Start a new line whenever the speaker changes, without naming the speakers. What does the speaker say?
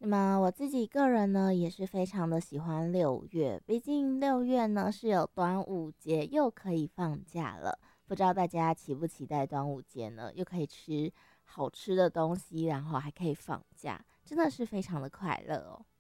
那么我自己个人呢，也是非常的喜欢六月，毕竟六月呢是有端午节，又可以放假了。不知道大家期不期待端午节呢？又可以吃好吃的东西，然后还可以放假，真的是非常的快乐哦。